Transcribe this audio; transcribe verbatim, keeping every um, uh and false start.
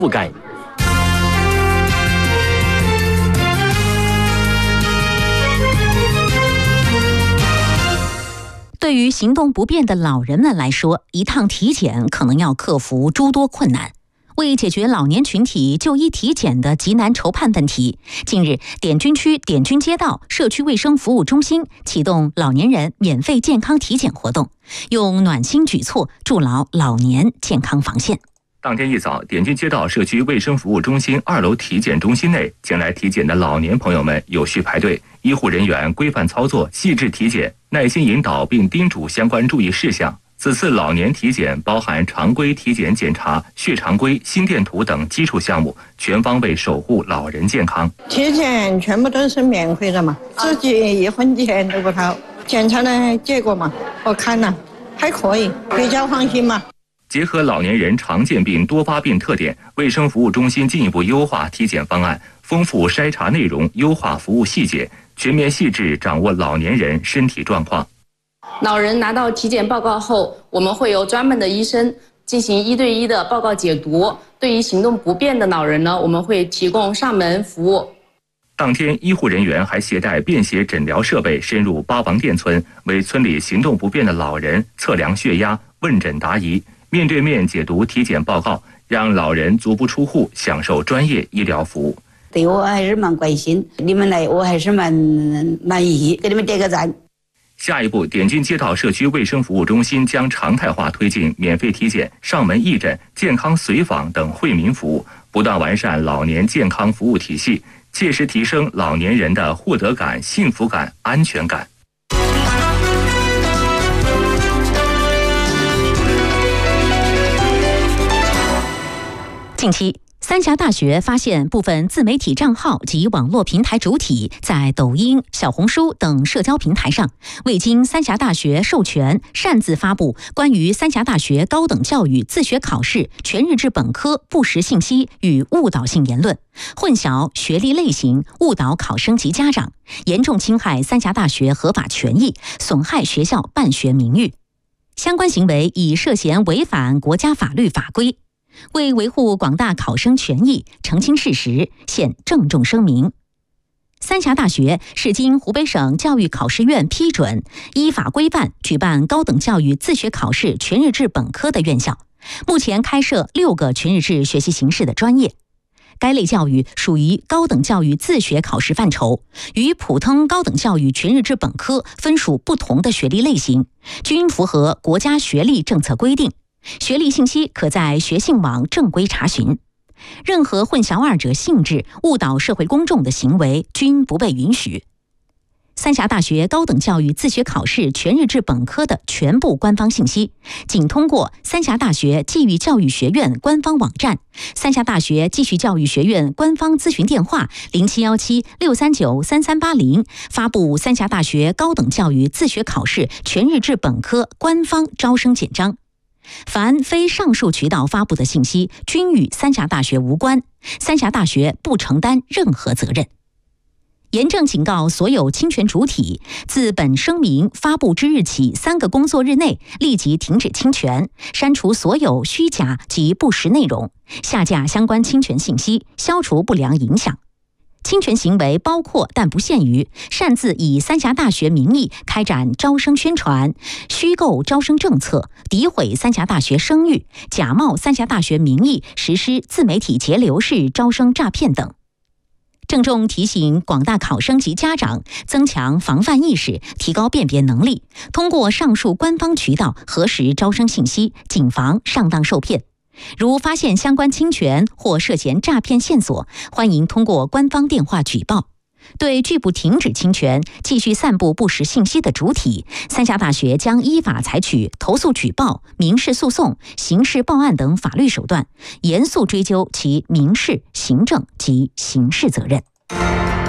不该。 对于行动不便的老人们来说，一趟体检可能要克服诸多困难。为解决老年群体就医体检的急难筹判问题，近日，滇军区滇军街道社区卫生服务中心启动老年人免费健康体检活动，用暖心举措筑牢老年健康防线。 当天一早，滇军街道社区卫生服务中心二楼体检中心内，前来体检的老年朋友们有序排队，医护人员规范操作，细致体检，耐心引导并叮嘱相关注意事项。此次老年体检包含常规体检检查、血常规、心电图等基础项目，全方位守护老人健康。 体检全部都是免费的嘛，自己一分钱都不掏。检查的结果嘛，我看了还可以，比较放心嘛。 结合老年人常见病多发病特点，卫生服务中心进一步优化体检方案，丰富筛查内容，优化服务细节，全面细致掌握老年人身体状况。 老人拿到体检报告后，我们会由专门的医生进行一对一的报告解读。对于行动不便的老人呢，我们会提供上门服务。 当天，医护人员还携带便携诊疗设备深入八王店村，为村里行动不便的老人测量血压、问诊答疑，面对面解读体检报告，让老人足不出户享受专业医疗服务。 对我还是蛮关心，你们来我还是蛮满意，给你们点个赞。 下一步，滇军街道社区卫生服务中心将常态化推进免费体检、上门义诊、健康随访等惠民服务，不断完善老年健康服务体系，切实提升老年人的获得感、幸福感、安全感。 近期，三峡大学发现部分自媒体账号及网络平台主体在抖音、小红书等社交平台上，未经三峡大学授权，擅自发布关于三峡大学高等教育自学考试全日制本科不实信息与误导性言论，混淆学历类型，误导考生及家长，严重侵害三峡大学合法权益，损害学校办学名誉。相关行为已涉嫌违反国家法律法规。为维护广大考生权益，澄清事实，现郑重声明：三峡大学是经湖北省教育考试院批准，依法规范举办高等教育自学考试全日制本科的院校，目前开设六个全日制学习形式的专业。该类教育属于高等教育自学考试范畴，与普通高等教育全日制本科分属不同的学历类型，均符合国家学历政策规定。学历信息可在学信网正规查询，任何混淆二者性质、误导社会公众的行为均不被允许。三峡大学高等教育自学考试全日制本科的全部官方信息，仅通过三峡大学技艺教育学院官方网站、三峡大学继续教育学院官方咨询电话零七幺七六三九三三八零发布三峡大学高等教育自学考试全日制本科官方招生简章。凡非上述渠道发布的信息，均与三峡大学无关，三峡大学不承担任何责任。严正警告所有侵权主体，自本声明发布之日起三个工作日内，立即停止侵权，删除所有虚假及不实内容，下架相关侵权信息，消除不良影响。侵权行为包括但不限于擅自以三峡大学名义开展招生宣传、虚构招生政策、诋毁三峡大学声誉、假冒三峡大学名义实施自媒体截流式招生诈骗等。郑重提醒广大考生及家长增强防范意识，提高辨别能力，通过上述官方渠道核实招生信息，谨防上当受骗。如发现相关侵权或涉嫌诈骗线索，欢迎通过官方电话举报。对拒不停止侵权、继续散布不实信息的主体，三峡大学将依法采取投诉举报、民事诉讼、刑事报案等法律手段，严肃追究其民事、行政及刑事责任。